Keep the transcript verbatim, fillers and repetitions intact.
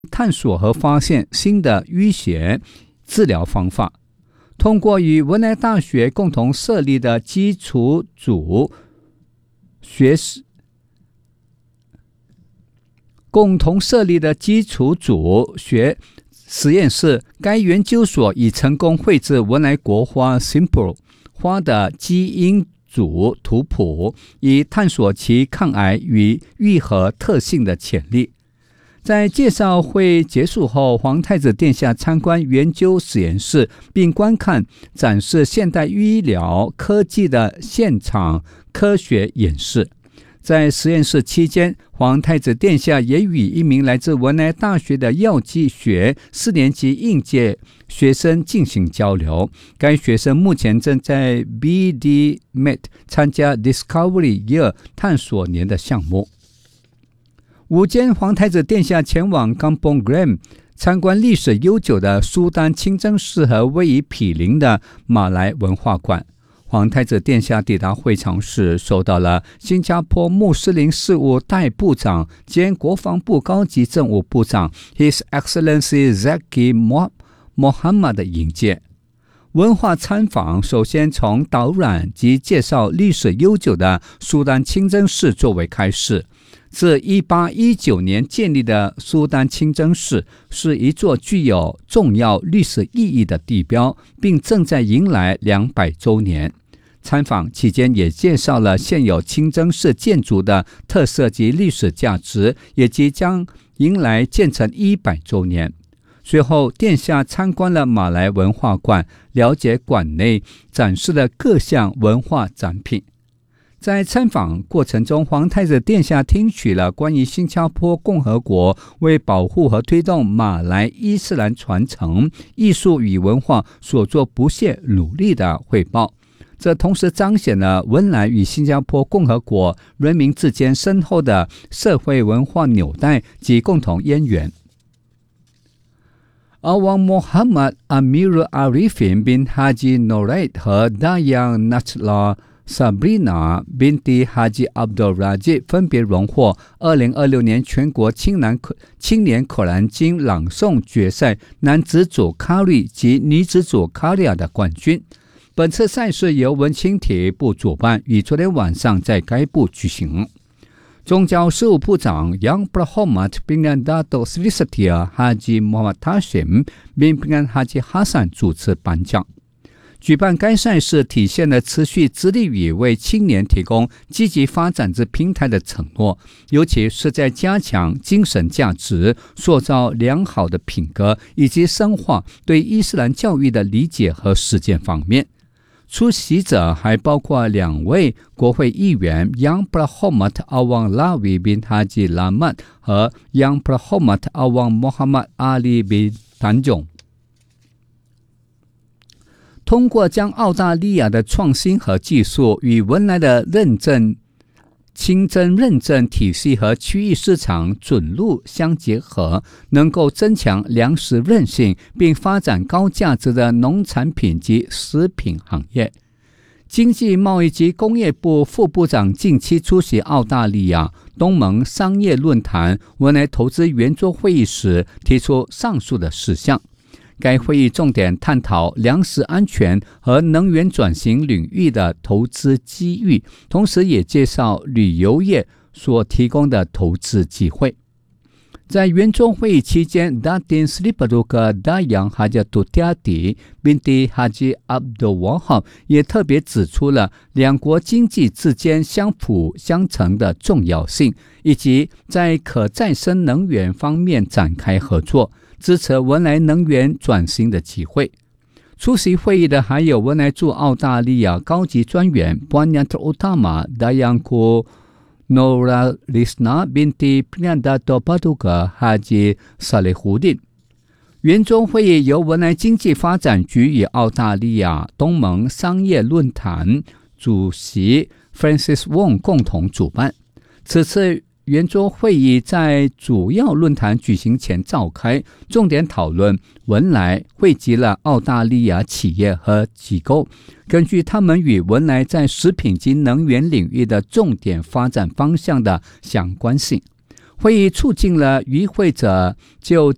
探索和发现新的淤血治疗方法。通过与文莱大学共同设立的基础组学共同设立的基础组学实验室，该研究所已成功绘制文莱国花 Simple 花的基因组图谱，以探索其抗癌与愈合特性的潜力。在介绍会结束后，皇太子殿下参观研究实验室，并观看展示现代医疗科技的现场科学演示。在实验室期间，皇太子殿下也与一名来自文莱大学的药剂学四年级应届学生进行交流。该学生目前正在 B D M E T 参加 Discovery Year 探索年的项目。午间，皇太子殿下前往 Kampong Glam 参观历史悠久的苏丹清真寺和位于毗邻的马来文化馆。皇太子殿下抵达会场时，受到了新加坡穆斯林事务代部长兼国防部高级政务部长 His Excellency Zaki Mohamad 的迎接。文化参访首先从导览及介绍历史悠久的苏丹清真寺作为开始。自一八一九年建立的苏丹清真寺是一座具有重要历史意义的地标，并正在迎来两百周年。参访期间也介绍了现有清真寺建筑的特色及历史价值，也即将迎来建成一百周年。随后，殿下参观了马来文化馆，了解馆内展示的各项文化展品。在参访过程中，皇太子殿下听取了关于新加坡共和国为保护和推动马来伊斯兰传承、艺术与文化所做不懈努力的汇报。这同时彰显了文莱与新加坡共和国人民之间深厚的社会文化纽带及共同渊源。Awang Muhammad Amirul Arifin bin Haji Noraid 和 Dayang Najlah Sabrina binti Haji Abdul Rajib 分别荣获二零二六年全国青年青年可兰经朗诵决赛男子组 Kari 及女子组 Karia 的冠军。本次赛事由文青体育部主办，于昨天晚上在该部举行。宗教事务部长 Yang Berhormat Pimpinan Datuk Seri Setia Haji Muhammad Hashim bin Pimpinan Haji Hassan 主持颁奖。举办该赛事体现了持续致力于为青年提供积极发展之平台的承诺，尤其是在加强精神价值、塑造良好的品格以及深化对伊斯兰教育的理解和实践方面。出席者还包括两位国会议员 Yang Berhormat Awang Lawi bin Haji Lamat 和 Yang Berhormat Awang Muhammad Ali bin Tanjung。通过将澳大利亚的创新和技术与文莱的认证清真认证体系和区域市场准入相结合，能够增强粮食韧性，并发展高价值的农产品及食品行业。经济贸易及工业部副部长近期出席澳大利亚东盟商业论坛文莱投资圆桌会议时，提出上述的事项。该会议重点探讨粮食安全和能源转型领域的投资机遇，同时也介绍旅游业所提供的投资机会。在圆桌会议期间， Datin Seri Paduka Dayang Hajatul Tiati binti Haji Abdul Wahab 也特别指出了两国经济之间相辅相成的重要性，以及在可再生能源方面展开合作，支持文莱能源转型的机会。出席会议的还有文莱驻澳大利亚高级专员 Puan Yang Terutama Dayangku Nuralisna binti Pimpinan Datuk Paduka Haji Salihuddin。圆桌会议由文莱经济发展局与澳大利亚东盟商业论坛主席 Francis Wong 共同主办。此次圆桌会议在主要论坛举行前召开，重点讨论文莱汇集了澳大利亚企业和机构，根据他们与文莱在食品及能源领域的重点发展方向的相关性。会议促进了与会者就